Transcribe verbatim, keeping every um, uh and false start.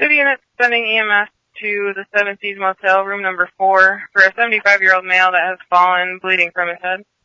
City unit sending E M S to the Seven Seas Motel, room number four, for a seventy-five-year-old male that has fallen, bleeding from his head.